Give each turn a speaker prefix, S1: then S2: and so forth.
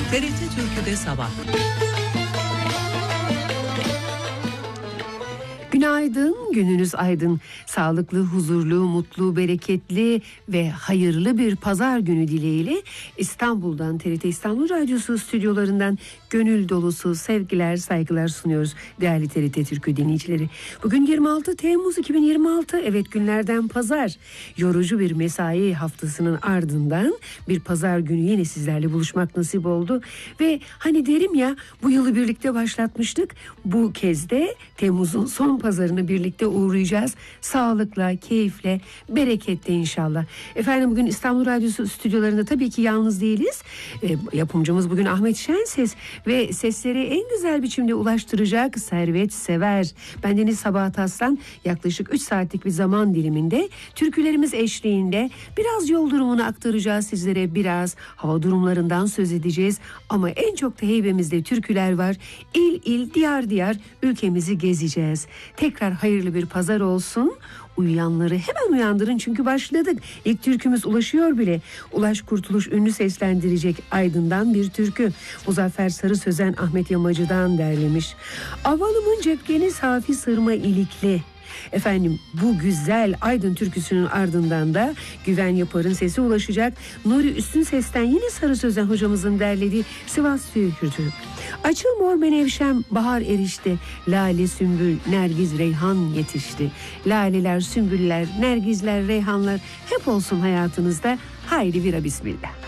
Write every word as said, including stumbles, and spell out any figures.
S1: T R T Türkü'de sabah.
S2: Günaydın, gününüz aydın. Sağlıklı, huzurlu, mutlu, bereketli ve hayırlı bir pazar günü dileğiyle İstanbul'dan, T R T İstanbul Radyosu stüdyolarından gönül dolusu sevgiler, saygılar sunuyoruz değerli T R T Türkü dinleyicileri. Bugün yirmi altı Temmuz iki bin yirmi altı, evet günlerden pazar. Yorucu bir mesai haftasının ardından bir pazar günü yine sizlerle buluşmak nasip oldu. Ve hani derim ya, bu yılı birlikte başlatmıştık. Bu kez de Temmuz'un son pazarını birlikte uğrayacağız. Sağlıkla, keyifle, bereketle inşallah. Efendim bugün İstanbul Radyosu stüdyolarında tabii ki yalnız değiliz. E, yapımcımız bugün Ahmet Şenses ve sesleri en güzel biçimde ulaştıracak Servet Sever. Bendeniz Sabahat Aslan, yaklaşık üç saatlik bir zaman diliminde türkülerimiz eşliğinde biraz yol durumunu aktaracağız sizlere, biraz hava durumlarından söz edeceğiz. Ama en çok da heybemizde türküler var. İl il, diyar diyar ülkemizi gezeceğiz. Tekrar hayırlı bir pazar olsun. Uyuyanları hemen uyandırın çünkü başladık. İlk türkümüz ulaşıyor bile. Ulaş Kurtuluş ünlü seslendirecek Aydın'dan bir türkü. Muzaffer Sarı Sözen Ahmet Yamacı'dan derlemiş. Avalımın cepkeni safi sırma ilikli. Efendim bu güzel Aydın türküsünün ardından da Güven Yapar'ın sesi ulaşacak. Nuri Üstün Ses'ten yine Sarı Sözen hocamızın derlediği Sivas türküsü. Açıl mor menevşem bahar erişti. Lale, sümbül, nergiz, reyhan yetişti. Laleler, sümbüller, nergizler, reyhanlar hep olsun hayatınızda. Haydi vira bismillah.